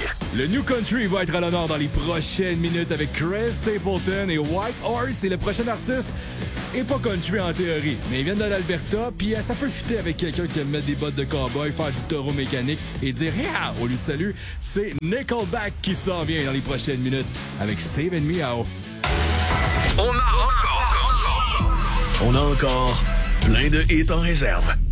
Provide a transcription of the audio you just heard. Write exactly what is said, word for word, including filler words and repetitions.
Le New Country va être à l'honneur dans les prochaines minutes avec Chris Stapleton et White Horse. Et le prochain artiste est pas country en théorie, mais ils viennent de l'Alberta, puis ça peut fitter avec quelqu'un qui aime mettre des bottes de cowboy, faire du taureau mécanique et dire « Yeah » au lieu de salut. C'est Nickelback qui s'en vient dans les prochaines minutes avec Save and Meow. On a encore, on a encore plein de hits en réserve.